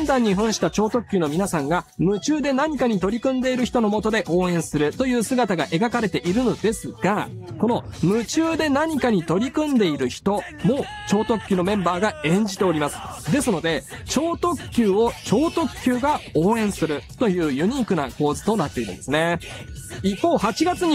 ンダンに扮した超特急の皆さんが夢中で何かに取り組んでいる人の下で応援するという姿が描かれているのですが、この夢中で何かに取り組んでいる人も超特急のメンバーが演じております。ですので、超特急を超特急が応援するというユニークな構図となっているんですね。一方、8月に